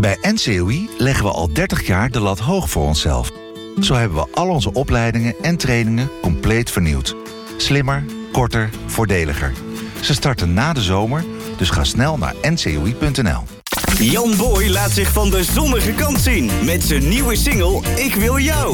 Bij NCOI leggen we al 30 jaar de lat hoog voor onszelf. Zo hebben we al onze opleidingen en trainingen compleet vernieuwd. Slimmer, korter, voordeliger. Ze starten na de zomer, dus ga snel naar ncoi.nl. Jan Boy laat zich van de zonnige kant zien met zijn nieuwe single Ik Wil Jou.